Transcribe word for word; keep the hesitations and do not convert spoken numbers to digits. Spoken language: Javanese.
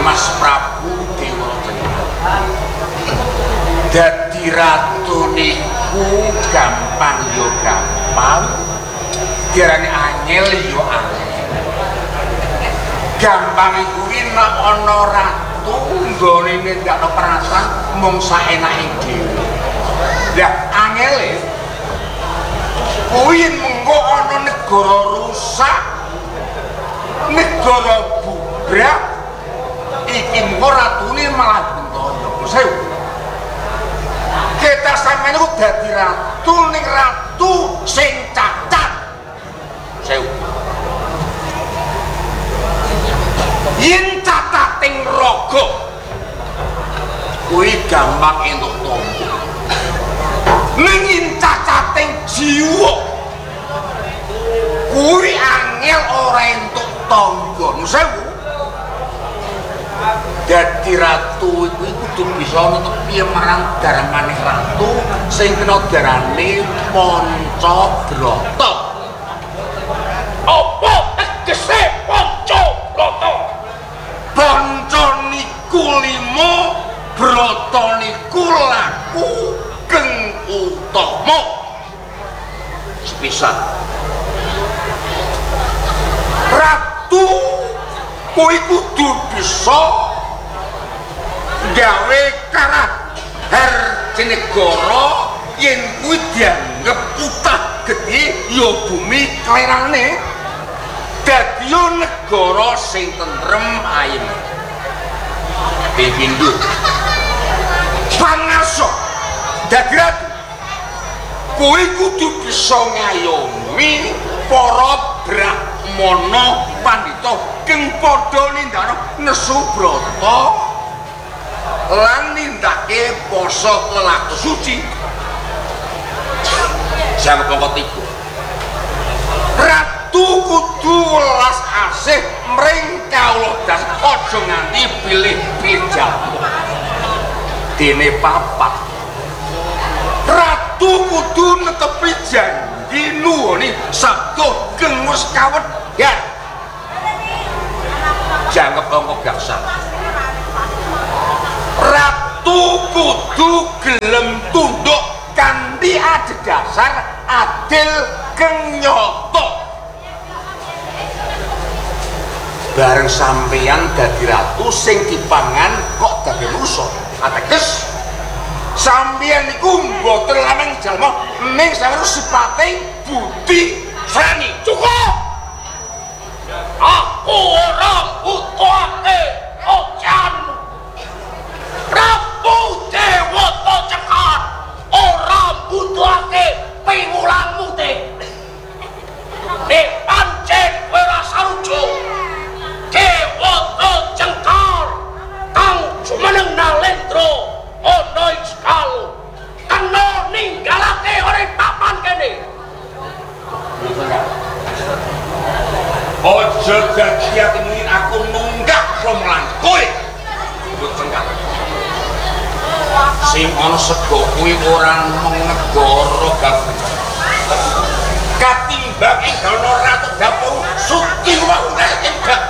Mas Prabu Dewa dadi ratu niku gampang yo gampang, diarani angel yo angel. Gampang kuwi nek ana ratu nggone nindakno perasaan mung saenake dhewe. Lah angele kuwi mengko ana negara rusak, negara bubrak, iki mengko ratune malah Bentara. Sewu. Kita sampeyan iku dadi ratu ning ratu sing cacat. Sewu. Yen catating raga kuwi gampang entuk tombo. Ning yen cacating jiwa kuwi angel ora entuk tombo. Sewu. Dadi ratu iku kudu bisa netepi marang darmane ratu sing kena darane Pancabrata. Apa tegese Pancabrata? Panca niku lima, brata niku laku geng utama. Sepisan ratu kuwi kudu bisa gawe karahar jenegara yen kuwi dianggep utah gedhe ya bumi klerane dadi negara sing tentrem ayem. Pindho pangarsa dadi ratu kuwi kudu bisa ngayomi para brahmana pandhita kang padha nindakno nesu brata lan nindake poso lelaku suci. Jam pokok tiga ratu kudu welas asih mring kawula das aja nganti pilih-pilih jamu. Dene papat ratu kudu netepi janji nuwuni sabda geng wis kawedhan. Jangkep pokok gangsal ratu kudu gelem tunduk kanthi adhedhasar adil kenyata. Bareng sampeyan dadi ratu sing dipangan kok dadi rusa, ateges sampeyan niku mboten lameng jalma ning sampeyan sipate budi srani. Cukup. Aku ora butuhake ojanmu. Prabu Dewata Cekar ora butuhake piwulangmu te. Nek pancen kowe ora sarujuk Dewata Cekar kang jumeneng Nalendra ana ing Sekalu kena ninggalake ora papan kene. Ojo dadi atimu aku nunggak romelan kowe. Sing ana sego kuwi ora mung negara kabeh. Katimbang ing dana ratu dapur suci wae ing